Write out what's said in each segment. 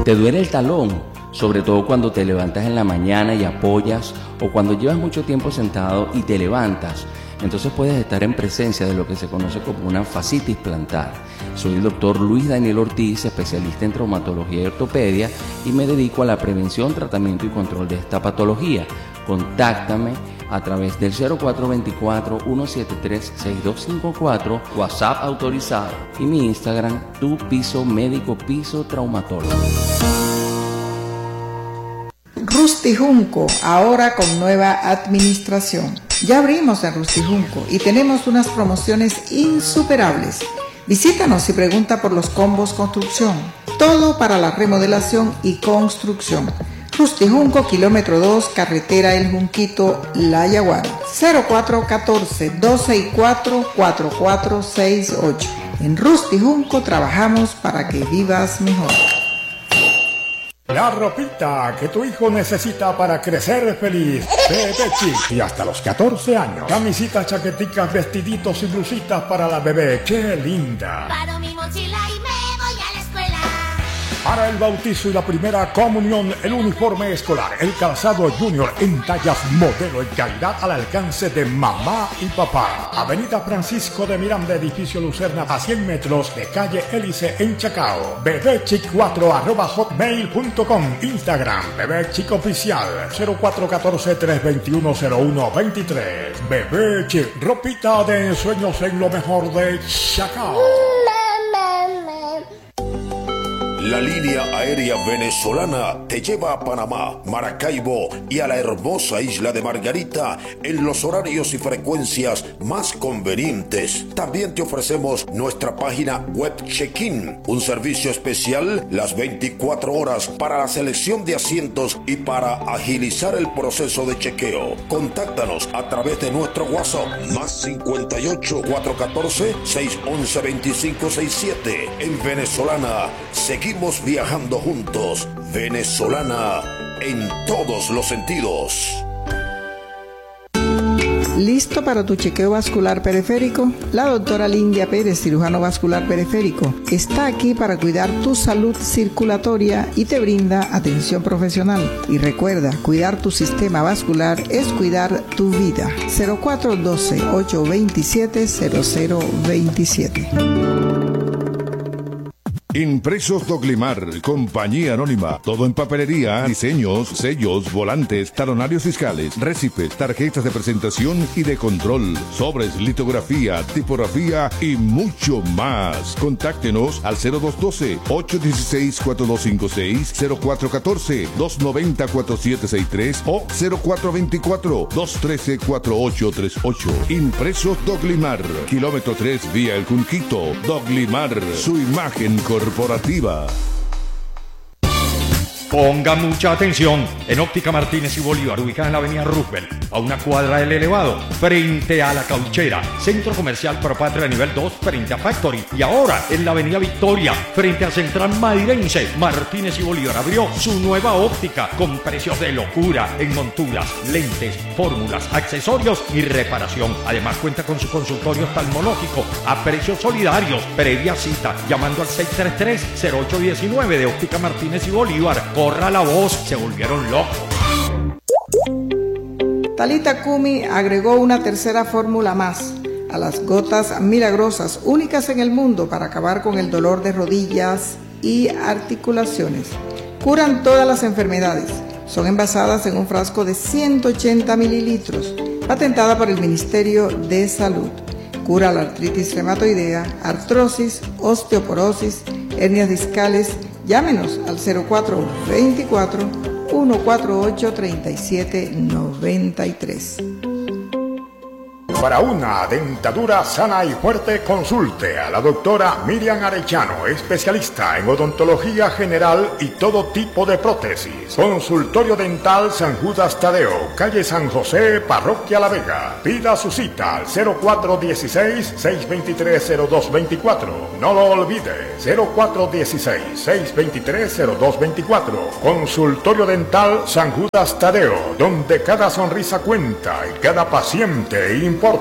¿Te duele el talón? Sobre todo cuando te levantas en la mañana y apoyas, o cuando llevas mucho tiempo sentado y te levantas. Entonces puedes estar en presencia de lo que se conoce como una fascitis plantar. Soy el doctor Luis Daniel Ortiz, especialista en traumatología y ortopedia, y me dedico a la prevención, tratamiento y control de esta patología. Contáctame a través del 0424-173-6254, WhatsApp autorizado, y mi Instagram, Tu Piso Médico Piso Traumatólogo. Rusty Junco, ahora con nueva administración. Ya abrimos en Rusty Junco y tenemos unas promociones insuperables. Visítanos y pregunta por los combos construcción. Todo para la remodelación y construcción. Rusty Junco, kilómetro 2, carretera El Junquito, La Yaguara. 0414-264-4468. En Rusty Junco trabajamos para que vivas mejor. La ropita que tu hijo necesita para crecer feliz. Bebé Chic. Y hasta los 14 años. Camisitas, chaqueticas, vestiditos y blusitas para la bebé. ¡Qué linda! Paro mi mochila y me voy a la escuela. Para el bautizo y la primera comunión, el uniforme escolar, el calzado junior en tallas modelo y calidad al alcance de mamá y papá. Avenida Francisco de Miranda, edificio Lucerna, a 100 metros de calle Hélice en Chacao. bebechic4@hotmail.com. Instagram, Bebechic Oficial, 0414-321-0123. Bebé Chic, ropita de ensueños en lo mejor de Chacao. La línea aérea venezolana te lleva a Panamá, Maracaibo y a la hermosa isla de Margarita en los horarios y frecuencias más convenientes. También te ofrecemos nuestra página web Check-in, un servicio especial las 24 horas para la selección de asientos y para agilizar el proceso de chequeo. Contáctanos a través de nuestro WhatsApp, más 58 414 611 2567. En Venezolana, seguimos viajando juntos. Venezolana en todos los sentidos. ¿Listo para tu chequeo vascular periférico? La doctora Lindia Pérez, cirujano vascular periférico, está aquí para cuidar tu salud circulatoria y te brinda atención profesional. Y recuerda, cuidar tu sistema vascular es cuidar tu vida. 0412-827-0027. Impresos Doglimar, compañía anónima. Todo en papelería, diseños, sellos, volantes, talonarios fiscales, récipes, tarjetas de presentación y de control, sobres, litografía, tipografía y mucho más. Contáctenos al 0212-816-4256, 0414-290-4763 o 0424-213-4838. Impresos Doglimar, kilómetro 3 vía El Junquito. Doglimar, su imagen corporativa. Ponga mucha atención. En Óptica Martínez y Bolívar, ubicada en la avenida Roosevelt, a una cuadra del elevado, frente a la Cauchera, centro comercial Propatria nivel 2, frente a Factory. Y ahora, en la avenida Victoria, frente a Central Madirense, Martínez y Bolívar abrió su nueva óptica con precios de locura en monturas, lentes, fórmulas, accesorios y reparación. Además, cuenta con su consultorio oftalmológico a precios solidarios. Previa cita, llamando al 633-0819 de Óptica Martínez y Bolívar. Corra la voz, se volvieron locos. Talita Kumi agregó una tercera fórmula más a las gotas milagrosas, únicas en el mundo para acabar con el dolor de rodillas y articulaciones. Curan todas las enfermedades. Son envasadas en un frasco de 180 mililitros, patentada por el Ministerio de Salud. Cura la artritis reumatoidea, artrosis, osteoporosis, hernias discales. Llámenos al 0424-148-3793. Para una dentadura sana y fuerte, consulte a la doctora Miriam Arellano, especialista en odontología general y todo tipo de prótesis. Consultorio Dental San Judas Tadeo, calle San José, Parroquia La Vega. Pida su cita al 0416-623-0224. No lo olvide, 0416-623-0224. Consultorio Dental San Judas Tadeo, donde cada sonrisa cuenta y cada paciente importa.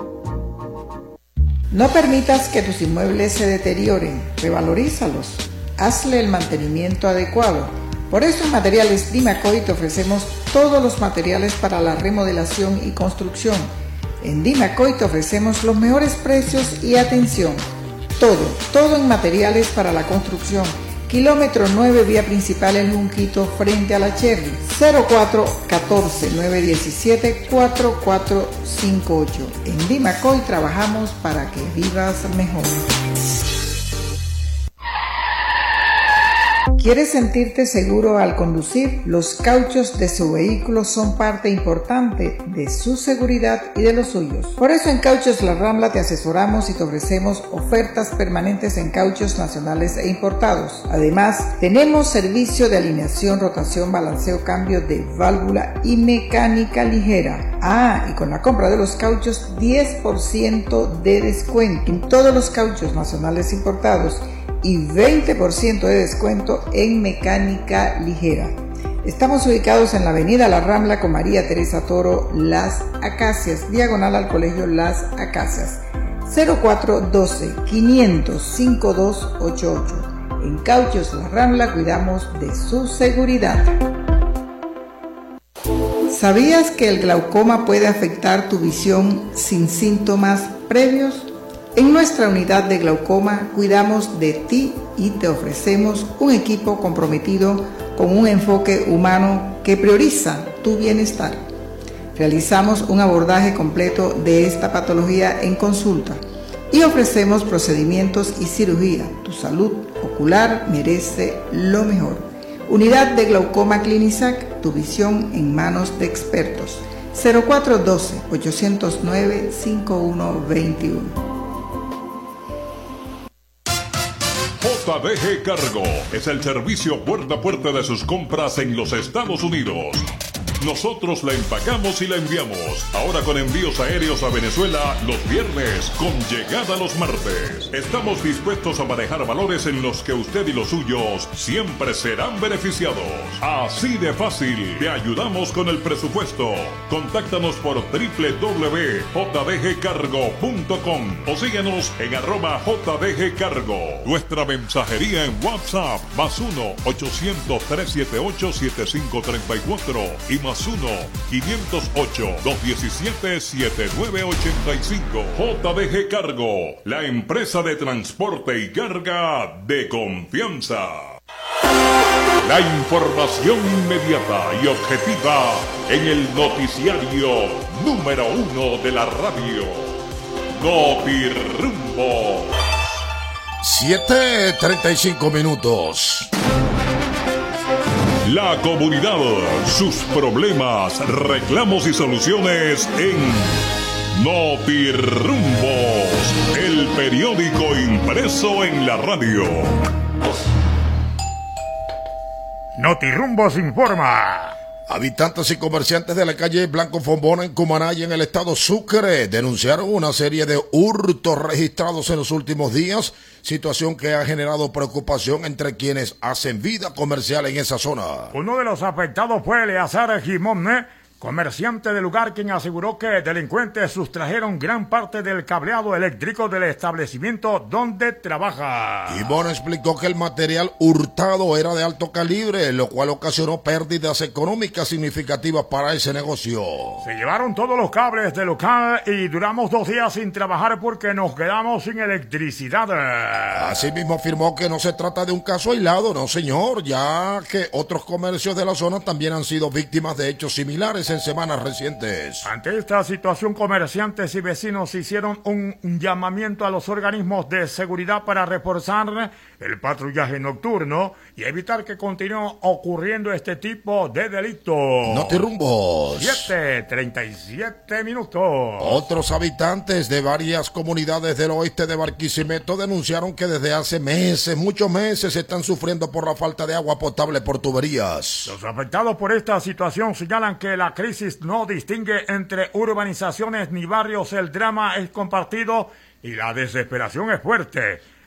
No permitas que tus inmuebles se deterioren, revalorízalos. hazle el mantenimiento adecuado. Por eso en Materiales Dimacoy te ofrecemos todos los materiales para la remodelación y construcción. En Dimacoy te ofrecemos los mejores precios y atención. Todo en materiales para la construcción. Kilómetro 9, vía principal El Junquito, frente a la Cherry. 0414-917-4458. En Dimacoy trabajamos para que vivas mejor. ¿Quieres sentirte seguro al conducir? Los cauchos de su vehículo son parte importante de su seguridad y de los suyos. Por eso en Cauchos La Rambla te asesoramos y te ofrecemos ofertas permanentes en cauchos nacionales e importados. Además, tenemos servicio de alineación, rotación, balanceo, cambio de válvula y mecánica ligera. Y con la compra de los cauchos, 10% de descuento en todos los cauchos nacionales importados y 20% de descuento en mecánica ligera. Estamos ubicados en la avenida La Rambla con María Teresa Toro, Las Acacias, diagonal al Colegio Las Acacias. 0412-500-5288. En Cauchos La Rambla cuidamos de su seguridad. ¿Sabías que el glaucoma puede afectar tu visión sin síntomas previos? En nuestra unidad de glaucoma cuidamos de ti y te ofrecemos un equipo comprometido con un enfoque humano que prioriza tu bienestar. Realizamos un abordaje completo de esta patología en consulta y ofrecemos procedimientos y cirugía. Tu salud ocular merece lo mejor. Unidad de glaucoma Clinisac, tu visión en manos de expertos. 0412-809-5121. JDG Cargo es el servicio puerta a puerta de sus compras en los Estados Unidos. Nosotros la empacamos y la enviamos. Ahora con envíos aéreos a Venezuela los viernes, con llegada los martes. Estamos dispuestos a manejar valores en los que usted y los suyos siempre serán beneficiados. Así de fácil. Te ayudamos con el presupuesto. Contáctanos por www.jdgcargo.com o síguenos en @jdgcargo. Nuestra mensajería en WhatsApp +1-800-378-7534 y +1-508-217-7985. JDG Cargo, la empresa de transporte y carga de confianza. La información inmediata y objetiva en el noticiario número 1 de la radio. Notirumbo. 7:35. La comunidad, sus problemas, reclamos y soluciones en Notirumbos, el periódico impreso en la radio. Notirumbos informa. Habitantes y comerciantes de la calle Blanco Fombona en Cumaná y en el estado Sucre denunciaron una serie de hurtos registrados en los últimos días, situación que ha generado preocupación entre quienes hacen vida comercial en esa zona. Uno de los afectados fue Eleazar Gimón, comerciante del lugar, quien aseguró que delincuentes sustrajeron gran parte del cableado eléctrico del establecimiento donde trabaja. Gimón explicó que el material hurtado era de alto calibre, lo cual ocasionó pérdidas económicas significativas para ese negocio. Se llevaron todos los cables del local y duramos 2 días sin trabajar porque nos quedamos sin electricidad. Asimismo afirmó que no se trata de un caso aislado, no señor, ya que otros comercios de la zona también han sido víctimas de hechos similares en semanas recientes. Ante esta situación, comerciantes y vecinos hicieron un llamamiento a los organismos de seguridad para reforzar el patrullaje nocturno y evitar que continúe ocurriendo este tipo de delitos. Notirumbos. 7:37. Otros habitantes de varias comunidades del oeste de Barquisimeto denunciaron que desde hace meses, muchos meses, están sufriendo por la falta de agua potable por tuberías. Los afectados por esta situación señalan que la crisis no distingue entre urbanizaciones ni barrios, el drama es compartido y la desesperación es fuerte.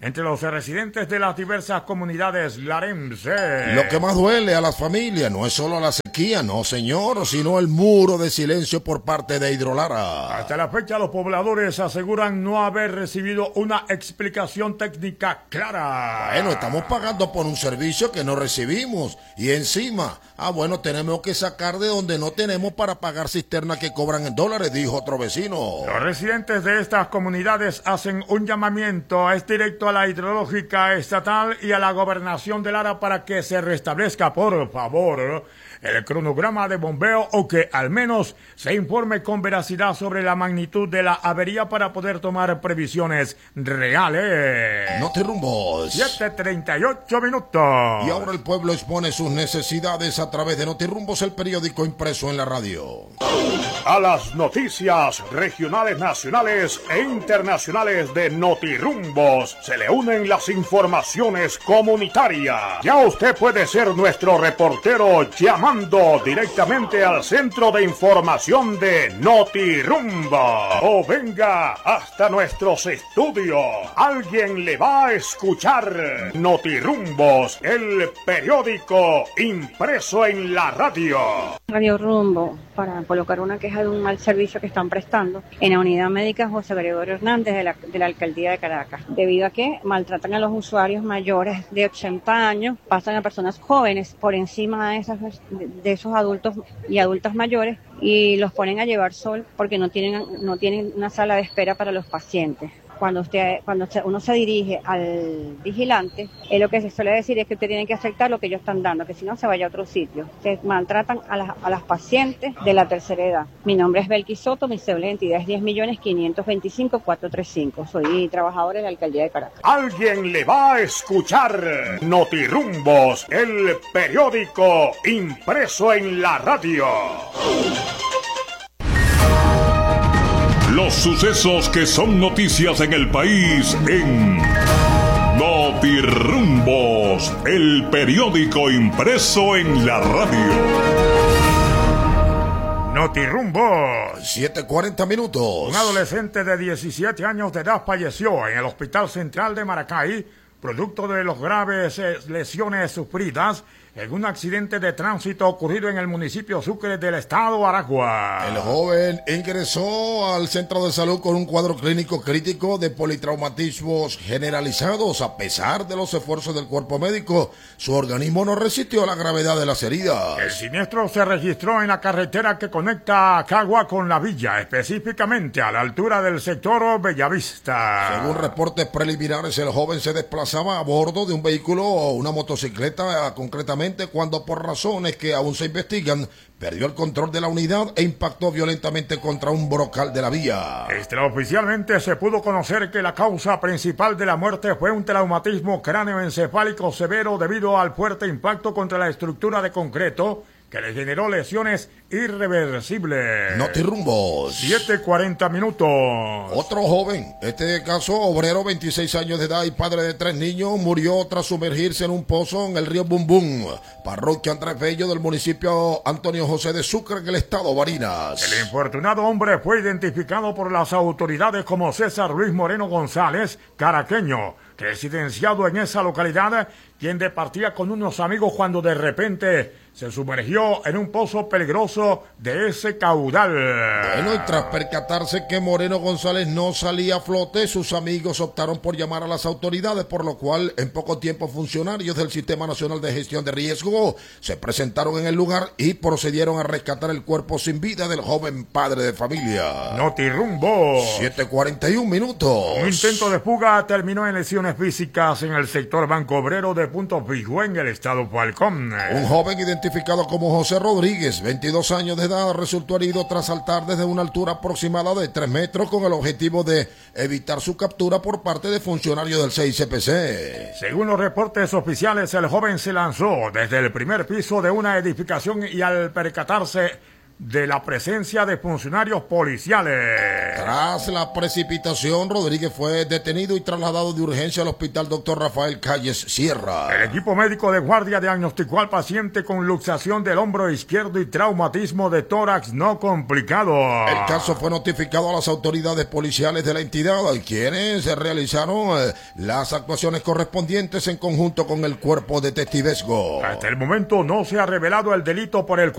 entre los residentes de las diversas comunidades larenses. Lo que más duele a las familias no es solo la sequía, no señor, sino el muro de silencio por parte de Hidrolara. Hasta la fecha los pobladores aseguran no haber recibido una explicación técnica clara. Bueno, estamos pagando por un servicio que no recibimos y encima, tenemos que sacar de donde no tenemos para pagar cisternas que cobran en dólares, dijo otro vecino. Los residentes de estas comunidades hacen un llamamiento directo a la hidrológica estatal y a la gobernación de Lara para que se restablezca, por favor, el cronograma de bombeo o que al menos se informe con veracidad sobre la magnitud de la avería para poder tomar previsiones reales. Notirrumbos. 7:38 minutos. Y ahora el pueblo expone sus necesidades a través de Notirrumbos, el periódico impreso en la radio. A las noticias regionales, nacionales e internacionales de Notirrumbos se le unen las informaciones comunitarias. Ya usted puede ser nuestro reportero llamando directamente al centro de información de Notirrumbos. O venga hasta nuestros estudios. Alguien le va a escuchar. Notirrumbos, el periódico impreso en la radio. Radio Rumbo, para colocar una queja de un mal servicio que están prestando en la unidad médica José Gregorio Hernández de la alcaldía de Caracas, debido a que maltratan a los usuarios mayores de 80 años, pasan a personas jóvenes por encima de esos adultos y adultas mayores y los ponen a llevar sol porque no tienen una sala de espera para los pacientes. Cuando uno se dirige al vigilante, lo que se suele decir es que usted tiene que aceptar lo que ellos están dando, que si no se vaya a otro sitio. Se maltratan a las pacientes de la tercera edad. Mi nombre es Belkis Soto, mi cédula de identidad es 10.525.435. Soy trabajadora de la alcaldía de Caracas. Alguien le va a escuchar. Notirrumbos, el periódico impreso en la radio. Los sucesos que son noticias en el país en Notirrumbos, el periódico impreso en la radio. Notirrumbos. 7:40 minutos. Un adolescente de 17 años de edad falleció en el Hospital Central de Maracay, producto de los graves lesiones sufridas en un accidente de tránsito ocurrido en el municipio Sucre del estado Aragua. El joven ingresó al centro de salud con un cuadro clínico crítico de politraumatismos generalizados. A pesar de los esfuerzos del cuerpo médico, su organismo no resistió la gravedad de las heridas. El siniestro se registró en la carretera que conecta a Cagua con la villa, específicamente a la altura del sector Bellavista. Según reportes preliminares, el joven se desplazaba a bordo de un vehículo o una motocicleta, concretamente cuando por razones que aún se investigan, perdió el control de la unidad e impactó violentamente contra un brocal de la vía. Extraoficialmente se pudo conocer que la causa principal de la muerte fue un traumatismo cráneoencefálico severo debido al fuerte impacto contra la estructura de concreto que le generó lesiones irreversibles. Notirrumbos. 7:40 minutos. Otro joven, este caso obrero, 26 años de edad y padre de 3 niños, murió tras sumergirse en un pozo en el río Bumbum, parroquia Andrés Bello del municipio Antonio José de Sucre en el estado Barinas. El infortunado hombre fue identificado por las autoridades como César Luis Moreno González, caraqueño, residenciado en esa localidad, quien departía con unos amigos cuando de repente se sumergió en un pozo peligroso de ese caudal. Bueno, y tras percatarse que Moreno González no salía a flote, sus amigos optaron por llamar a las autoridades, por lo cual en poco tiempo funcionarios del Sistema Nacional de Gestión de Riesgo se presentaron en el lugar y procedieron a rescatar el cuerpo sin vida del joven padre de familia. Notirrumbos. 7:41 minutos. Un intento de fuga terminó en lesiones físicas en el sector Banco Obrero de Punto Fijo en el estado Falcón. Un joven identificado como José Rodríguez, 22 años de edad, resultó herido tras saltar desde una altura aproximada de 3 metros con el objetivo de evitar su captura por parte de funcionarios del CICPC. Según los reportes oficiales, el joven se lanzó desde el primer piso de una edificación y al percatarse de la presencia de funcionarios policiales. Tras la precipitación, Rodríguez fue detenido y trasladado de urgencia al hospital Dr. Rafael Calles Sierra. El equipo médico de guardia diagnosticó al paciente con luxación del hombro izquierdo y traumatismo de tórax no complicado. El caso fue notificado a las autoridades policiales de la entidad, quienes realizaron las actuaciones correspondientes en conjunto con el cuerpo detectivesco. Hasta el momento no se ha revelado el delito por el cual